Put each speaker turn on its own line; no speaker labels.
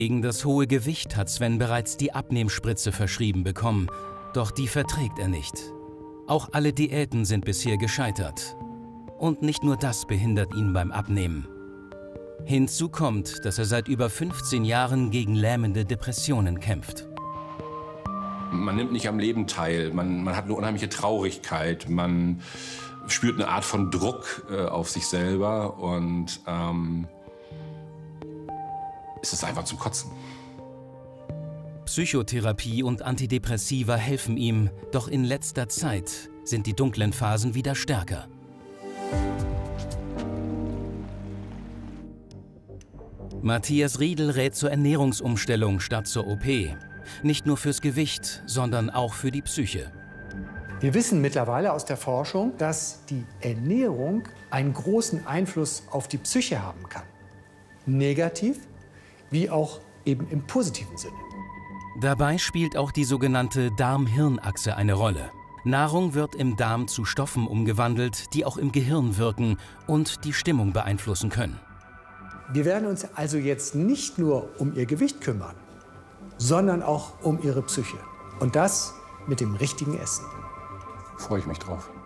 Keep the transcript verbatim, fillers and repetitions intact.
Gegen das hohe Gewicht hat Sven bereits die Abnehmspritze verschrieben bekommen, doch die verträgt er nicht. Auch alle Diäten sind bisher gescheitert. Und nicht nur das behindert ihn beim Abnehmen. Hinzu kommt, dass er seit über fünfzehn Jahren gegen lähmende Depressionen kämpft.
Man nimmt nicht am Leben teil, man, man hat eine unheimliche Traurigkeit, man spürt eine Art von Druck äh, auf sich selber und ähm, es ist einfach zum Kotzen.
Psychotherapie und Antidepressiva helfen ihm, doch in letzter Zeit sind die dunklen Phasen wieder stärker. Matthias Riedel rät zur Ernährungsumstellung statt zur O P. Nicht nur fürs Gewicht, sondern auch für die Psyche.
Wir wissen mittlerweile aus der Forschung, dass die Ernährung einen großen Einfluss auf die Psyche haben kann. Negativ wie auch eben im positiven Sinne.
Dabei spielt auch die sogenannte Darm-Hirn-Achse eine Rolle. Nahrung wird im Darm zu Stoffen umgewandelt, die auch im Gehirn wirken und die Stimmung beeinflussen können.
Wir werden uns also jetzt nicht nur um ihr Gewicht kümmern, sondern auch um ihre Psyche. Und das mit dem richtigen Essen.
Freue ich mich drauf.